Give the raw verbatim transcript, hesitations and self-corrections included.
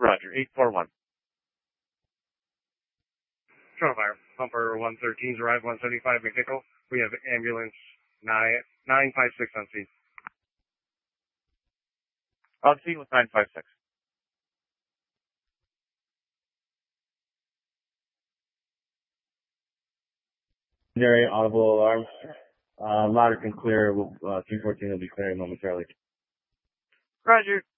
Roger, eight four one. Toronto Fire. Pumper one thirteen's arrived, one seventy-five McNichol. We have ambulance nine five six on scene. On scene with nine five six. Secondary audible alarm. Uh, louder and clear. Uh, three fourteen will be clearing momentarily. Roger.